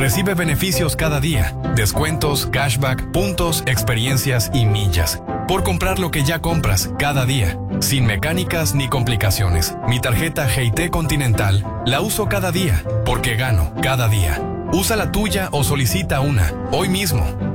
Recibe beneficios cada día, descuentos, cashback, puntos, experiencias y millas. Por comprar lo que ya compras cada día, sin mecánicas ni complicaciones. Mi tarjeta GT Continental la uso cada día, porque gano cada día. Usa la tuya o solicita una, hoy mismo.